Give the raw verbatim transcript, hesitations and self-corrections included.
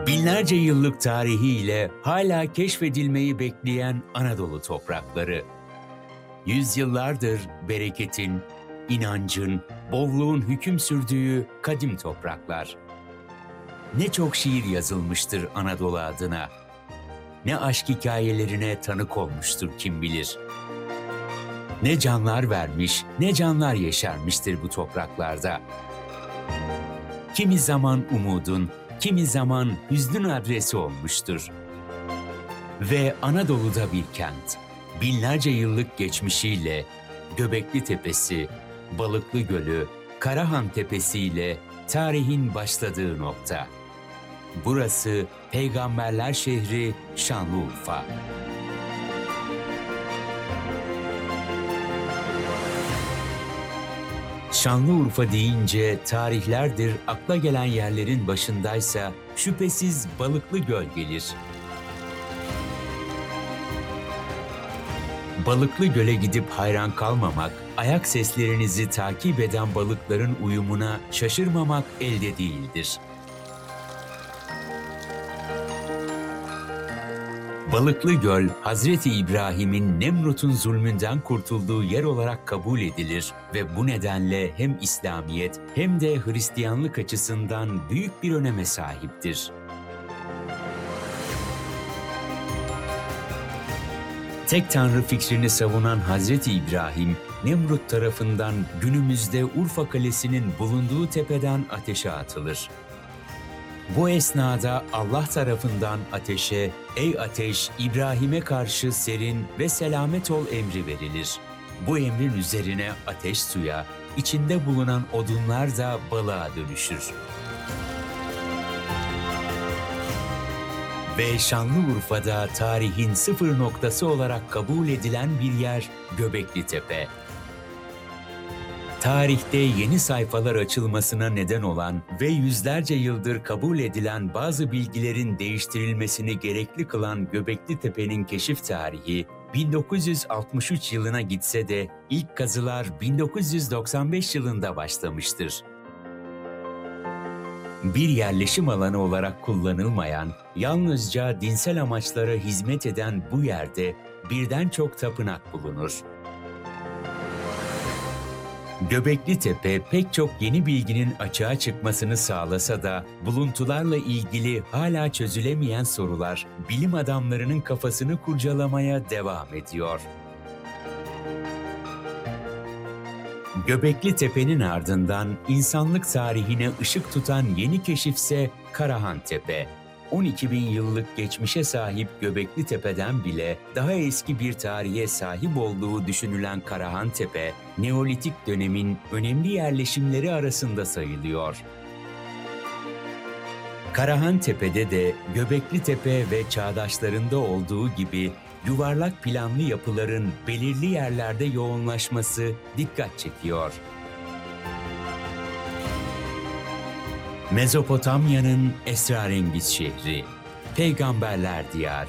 Binlerce yıllık tarihiyle hala keşfedilmeyi bekleyen Anadolu toprakları. Yüzyıllardır bereketin, inancın, bolluğun hüküm sürdüğü kadim topraklar. Ne çok şiir yazılmıştır Anadolu adına. Ne aşk hikayelerine tanık olmuştur kim bilir. Ne canlar vermiş, ne canlar yeşermiştir bu topraklarda. Kimi zaman umudun, kimi zaman hüznün adresi olmuştur. Ve Anadolu'da bir kent, binlerce yıllık geçmişiyle Göbekli Tepesi, Balıklı Gölü, Karahan Tepesi ile tarihin başladığı nokta. Burası Peygamberler şehri Şanlıurfa. Şanlıurfa deyince tarihlerdir akla gelen yerlerin başındaysa şüphesiz Balıklı Göl gelir. Balıklı Göl'e gidip hayran kalmamak, ayak seslerinizi takip eden balıkların uyumuna şaşırmamak elde değildir. Balıklı Göl, Hazreti İbrahim'in Nemrut'un zulmünden kurtulduğu yer olarak kabul edilir ve bu nedenle hem İslamiyet hem de Hristiyanlık açısından büyük bir öneme sahiptir. Tek Tanrı fikrini savunan Hazreti İbrahim, Nemrut tarafından günümüzde Urfa Kalesi'nin bulunduğu tepeden ateşe atılır. Bu esnada Allah tarafından ateşe, "Ey ateş, İbrahim'e karşı serin ve selamet ol" emri verilir. Bu emrin üzerine ateş suya, içinde bulunan odunlar da balığa dönüşür. Ve Şanlıurfa'da tarihin sıfır noktası olarak kabul edilen bir yer Göbekli Tepe. Tarihte yeni sayfalar açılmasına neden olan ve yüzlerce yıldır kabul edilen bazı bilgilerin değiştirilmesini gerekli kılan Göbekli Tepe'nin keşif tarihi bin dokuz yüz altmış üç yılına gitse de ilk kazılar bin dokuz yüz doksan beş yılında başlamıştır. Bir yerleşim alanı olarak kullanılmayan, yalnızca dinsel amaçlara hizmet eden bu yerde birden çok tapınak bulunur. Göbekli Tepe pek çok yeni bilginin açığa çıkmasını sağlasa da buluntularla ilgili hala çözülemeyen sorular bilim adamlarının kafasını kurcalamaya devam ediyor. Göbekli Tepe'nin ardından insanlık tarihine ışık tutan yeni keşifse Karahan Tepe. on iki bin yıllık geçmişe sahip Göbekli Tepe'den bile daha eski bir tarihe sahip olduğu düşünülen Karahan Tepe, Neolitik dönemin önemli yerleşimleri arasında sayılıyor. Karahan Tepe'de de Göbekli Tepe ve çağdaşlarında olduğu gibi yuvarlak planlı yapıların belirli yerlerde yoğunlaşması dikkat çekiyor. Mezopotamya'nın esrarengiz şehri, peygamberler diyarı.